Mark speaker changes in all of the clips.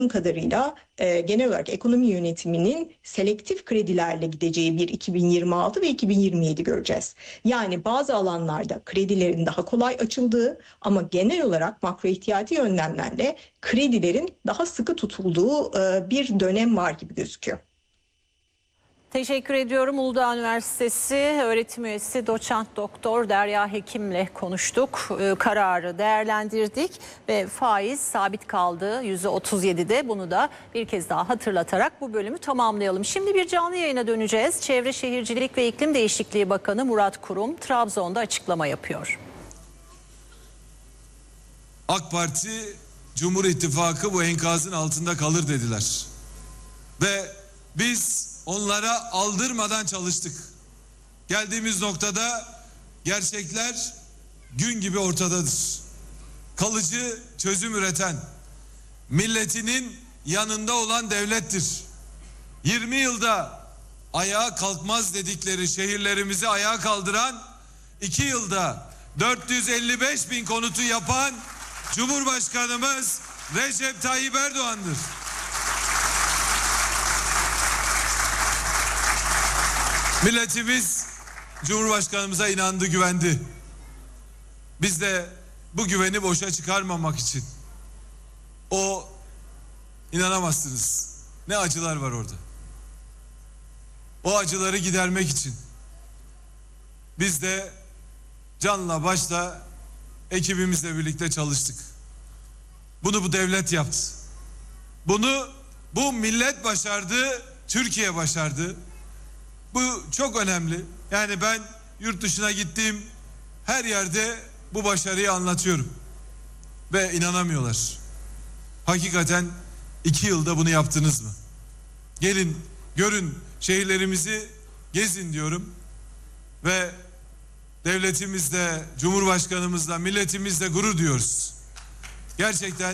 Speaker 1: kadarıyla genel olarak ekonomi yönetiminin selektif kredilerle gideceği bir 2026 ve 2027 göreceğiz. Yani bazı alanlarda kredilerin daha kolay açıldığı ama genel olarak makro ihtiyati önlemlerle kredilerin daha sıkı tutulduğu bir dönem var gibi gözüküyor.
Speaker 2: Teşekkür ediyorum. Uludağ Üniversitesi öğretim üyesi doçent doktor Derya Hekim'le konuştuk. Kararı değerlendirdik ve faiz sabit kaldı %37'de. Bunu da bir kez daha hatırlatarak bu bölümü tamamlayalım. Şimdi bir canlı yayına döneceğiz. Çevre Şehircilik ve İklim Değişikliği Bakanı Murat Kurum Trabzon'da açıklama yapıyor.
Speaker 3: AK Parti, Cumhur İttifakı bu enkazın altında kalır dediler. Ve biz onlara aldırmadan çalıştık. Geldiğimiz noktada gerçekler gün gibi ortadadır. Kalıcı çözüm üreten, milletinin yanında olan devlettir. 20 yılda ayağa kalkmaz dedikleri şehirlerimizi ayağa kaldıran, 2 yılda 455 bin konutu yapan Cumhurbaşkanımız Recep Tayyip Erdoğan'dır. Milletimiz Cumhurbaşkanımıza inandı, güvendi. Biz de bu güveni boşa çıkarmamak için, o inanamazsınız ne acılar var orada. O acıları gidermek için biz de canla başla ekibimizle birlikte çalıştık. Bunu bu devlet yaptı. Bunu bu millet başardı, Türkiye başardı. Bu çok önemli. Yani ben yurt dışına gittiğim her yerde bu başarıyı anlatıyorum. Ve inanamıyorlar. Hakikaten 2 yılda bunu yaptınız mı? Gelin, görün, şehirlerimizi gezin diyorum. Ve devletimizle, Cumhurbaşkanımızla, milletimizle gurur duyuyoruz. Gerçekten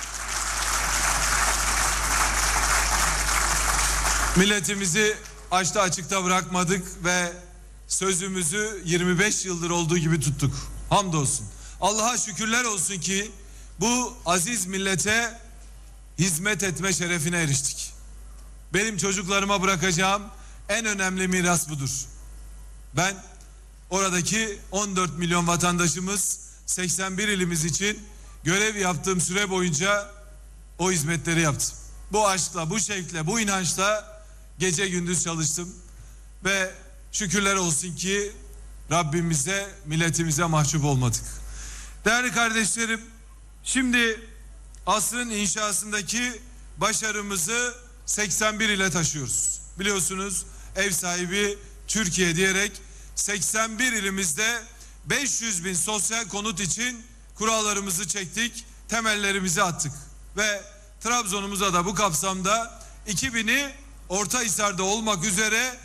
Speaker 3: milletimizi açta açıkta bırakmadık ve sözümüzü 25 yıldır olduğu gibi tuttuk. Hamdolsun. Allah'a şükürler olsun ki bu aziz millete hizmet etme şerefine eriştik. Benim çocuklarıma bırakacağım en önemli miras budur. Ben oradaki 14 milyon vatandaşımız, 81 ilimiz için görev yaptığım süre boyunca o hizmetleri yaptım. Bu aşkla, bu şevkle, bu inançla gece gündüz çalıştım ve şükürler olsun ki Rabbimize, milletimize mahcup olmadık. Değerli kardeşlerim, şimdi asrın inşasındaki başarımızı 81 ile taşıyoruz. Biliyorsunuz ev sahibi Türkiye diyerek 81 ilimizde 500 bin sosyal konut için kurallarımızı çektik, temellerimizi attık. Ve Trabzon'umuza da bu kapsamda 2000'i Ortahisar'da olmak üzere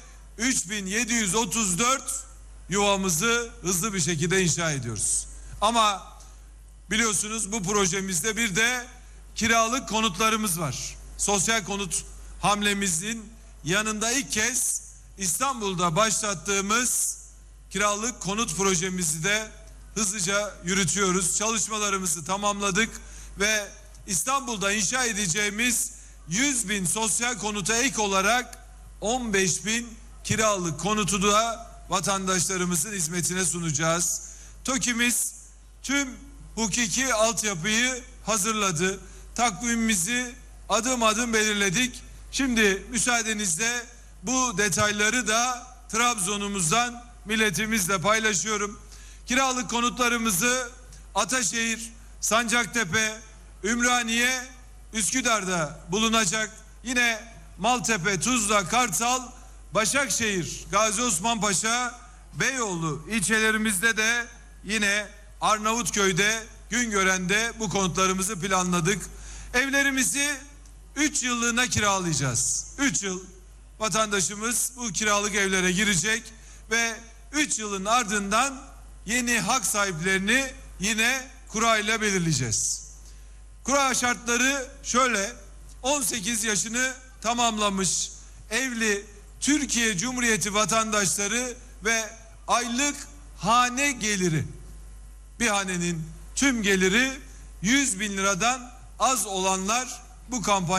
Speaker 3: 3734 yuvamızı hızlı bir şekilde inşa ediyoruz. Ama biliyorsunuz bu projemizde bir de kiralık konutlarımız var. Sosyal konut hamlemizin yanında ilk kez İstanbul'da başlattığımız kiralık konut projemizi de hızlıca yürütüyoruz. Çalışmalarımızı tamamladık ve İstanbul'da inşa edeceğimiz 100 bin sosyal konuta ek olarak 15 bin kiralık konutu da vatandaşlarımızın hizmetine sunacağız. TOKİ'miz tüm hukuki altyapıyı hazırladı. Takvimimizi adım adım belirledik. Şimdi müsaadenizle bu detayları da Trabzon'umuzdan milletimizle paylaşıyorum. Kiralık konutlarımızı Ataşehir, Sancaktepe, Ümraniye, Üsküdar'da bulunacak. Yine Maltepe, Tuzla, Kartal, Başakşehir, Gazi Osman Paşa, Beyoğlu ilçelerimizde de yine Arnavutköy'de, Güngören'de bu konutlarımızı planladık. Evlerimizi 3 yıllığına kiralayacağız. 3 yıl vatandaşımız bu kiralık evlere girecek ve 3 yılın ardından yeni hak sahiplerini yine kura ile belirleyeceğiz. Kura şartları şöyle: 18 yaşını tamamlamış evli Türkiye Cumhuriyeti vatandaşları ve aylık hane geliri, bir hanenin tüm geliri 100 bin liradan az olanlar bu kampanya